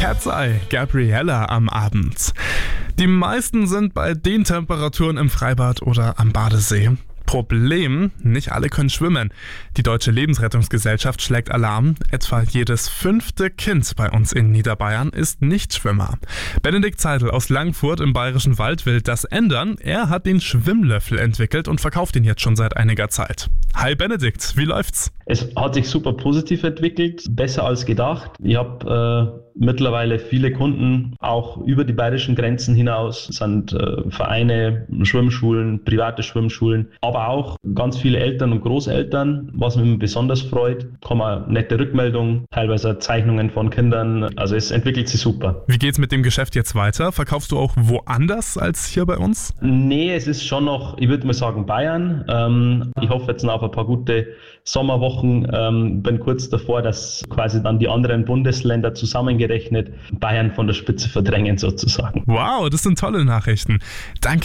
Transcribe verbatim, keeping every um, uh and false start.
Cat's Eye, Gabriella am Abend. Die meisten sind bei den Temperaturen im Freibad oder am Badesee. Problem, nicht alle können schwimmen. Die Deutsche Lebensrettungsgesellschaft schlägt Alarm. Etwa jedes fünfte Kind bei uns in Niederbayern ist Nichtschwimmer. Benedikt Zeidel aus Langfurt im Bayerischen Wald will das ändern. Er hat den Schwimmlöffel entwickelt und verkauft ihn jetzt schon seit einiger Zeit. Hi Benedikt, wie läuft's? Es hat sich super positiv entwickelt, besser als gedacht. Ich habe äh, mittlerweile viele Kunden, auch über die bayerischen Grenzen hinaus, das sind äh, Vereine, Schwimmschulen, private Schwimmschulen, aber auch ganz viele Eltern und Großeltern, was mich besonders freut. Kommen nette Rückmeldungen, teilweise Zeichnungen von Kindern, also es entwickelt sich super. Wie geht's mit dem Geschäft jetzt weiter? Verkaufst du auch woanders als hier bei uns? Nee, es ist schon noch, ich würde mal sagen Bayern. Ähm, ich hoffe jetzt noch auf ein paar gute Sommerwochen. Ähm, bin kurz davor, dass quasi dann die anderen Bundesländer zusammengerechnet Bayern von der Spitze verdrängen sozusagen. Wow, das sind tolle Nachrichten. Danke.